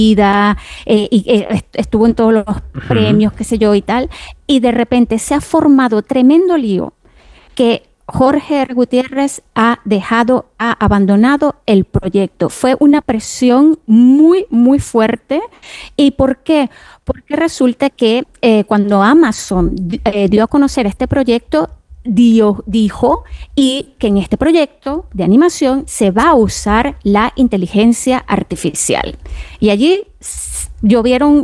estuvo en todos los premios, qué sé yo y tal, y de repente se ha formado tremendo lío que Jorge R. Gutiérrez ha abandonado el proyecto. Fue una presión muy, muy fuerte. ¿Y por qué? Porque resulta que cuando Amazon dio a conocer este proyecto, dijo y que en este proyecto de animación se va a usar la inteligencia artificial. Y allí llovieron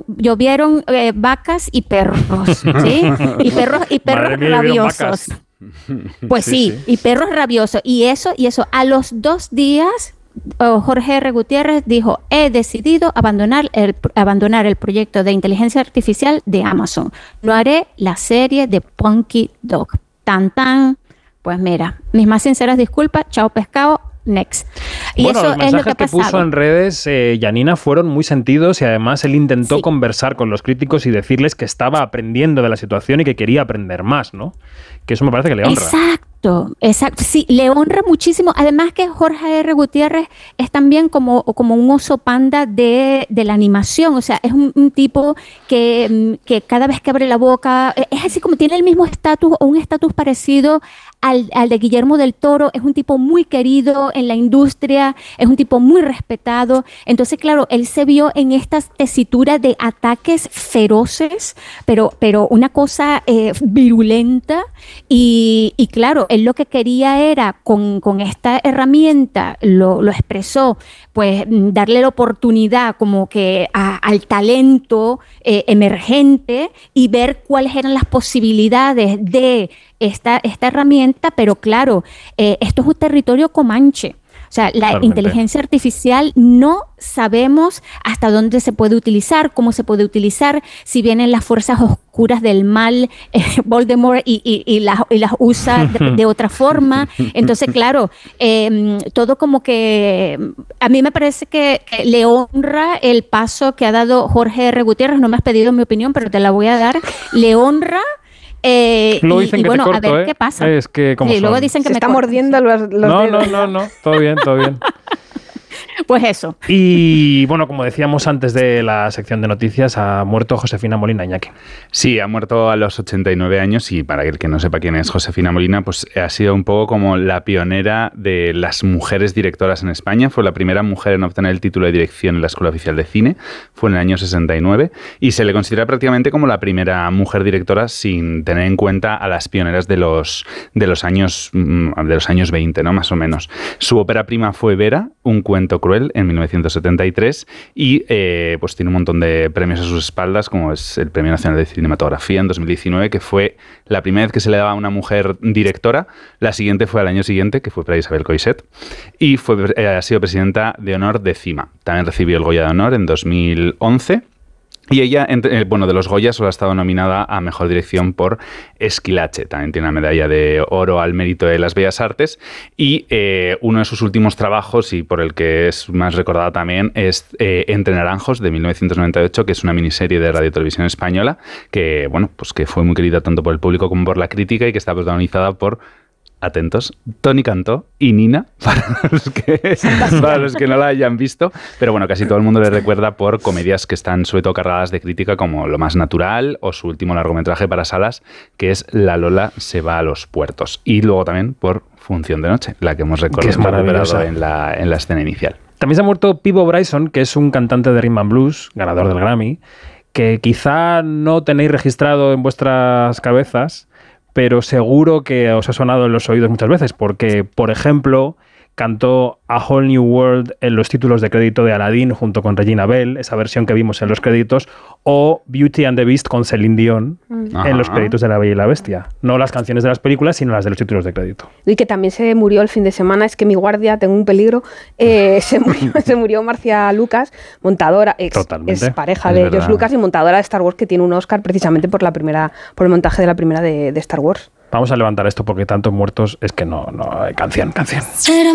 vacas y perros, ¿sí? Y perros rabiosos. Pues sí, y perros rabiosos. Y eso, a los 2 días, Jorge R. Gutiérrez dijo: he decidido abandonar el proyecto de inteligencia artificial de Amazon. No haré la serie de Punky Dog. Tan, tan. Pues mira, mis más sinceras disculpas. Chao pescado. Next. Y bueno, eso los mensajes es lo que ha pasado. puso en redes Janina fueron muy sentidos y además él intentó conversar con los críticos y decirles que estaba aprendiendo de la situación y que quería aprender más, ¿no? Que eso me parece que le honra. Exacto. Sí, le honra muchísimo. Además que Jorge R. Gutiérrez es también como un oso panda de la animación. O sea, es un tipo que cada vez que abre la boca, es así como tiene el mismo estatus o un estatus parecido al de Guillermo del Toro. Es un tipo muy querido en la industria, es un tipo muy respetado. Entonces, claro, él se vio en esta tesitura de ataques feroces, pero una cosa virulenta. Y claro, él lo que quería era, con esta herramienta, lo expresó, pues darle la oportunidad como que al talento emergente y ver cuáles eran las posibilidades de esta herramienta, pero claro, esto es un territorio comanche. O sea, la inteligencia artificial no sabemos hasta dónde se puede utilizar, cómo se puede utilizar, si vienen las fuerzas oscuras del mal, Voldemort, y las usa de otra forma. Entonces, claro, todo como que a mí me parece que le honra el paso que ha dado Jorge R. Gutiérrez. No me has pedido mi opinión, pero te la voy a dar. Le honra. Luego dicen que bueno, te corto, a ver qué pasa. Es que luego dicen que se está mordiendo los dedos. No, todo bien. Pues eso. Y bueno, como decíamos antes de la sección de noticias, ha muerto Josefina Molina, Iñaki. Sí, ha muerto a los 89 años y para el que no sepa quién es Josefina Molina, pues ha sido un poco como la pionera de las mujeres directoras en España. Fue la primera mujer en obtener el título de dirección en la Escuela Oficial de Cine. Fue en el año 69 y se le considera prácticamente como la primera mujer directora sin tener en cuenta a las pioneras de los años 20, ¿no? Más o menos. Su ópera prima fue Vera, un cuento cruel, en 1973 y pues tiene un montón de premios a sus espaldas, como es el Premio Nacional de Cinematografía en 2019, que fue la primera vez que se le daba a una mujer directora. La siguiente fue al año siguiente, que fue para Isabel Coixet, y ha sido presidenta de honor de CIMA. También recibió el Goya de Honor en 2011. Y ella, de los Goya, solo ha estado nominada a Mejor Dirección por Esquilache. También tiene una medalla de oro al mérito de las Bellas Artes. Y uno de sus últimos trabajos, y por el que es más recordada también, es Entre Naranjos, de 1998, que es una miniserie de Radio Televisión Española, que fue muy querida tanto por el público como por la crítica y que está protagonizada por... Atentos, Toni Cantó y Nina, para los que no la hayan visto, pero bueno, casi todo el mundo le recuerda por comedias que están sobre todo cargadas de crítica, como Lo más natural o su último largometraje para salas, que es La Lola se va a los puertos, y luego también por Función de noche, la que hemos recuperado en la escena inicial. También se ha muerto Peabo Bryson, que es un cantante de rhythm and blues, ganador del Grammy, que quizá no tenéis registrado en vuestras cabezas, pero seguro que os ha sonado en los oídos muchas veces, porque, por ejemplo, cantó A Whole New World en los títulos de crédito de Aladdin junto con Regina Bell, esa versión que vimos en los créditos, o Beauty and the Beast con Celine Dion en los créditos de La Bella y la Bestia. No las canciones de las películas, sino las de los títulos de crédito. Y que también se murió el fin de semana, es que mi guardia, tengo un peligro, se murió Marcia Lucas, montadora, es pareja de George Lucas y montadora de Star Wars, que tiene un Oscar precisamente por el montaje de la primera de Star Wars. Vamos a levantar esto porque tantos muertos es que no hay canción. Será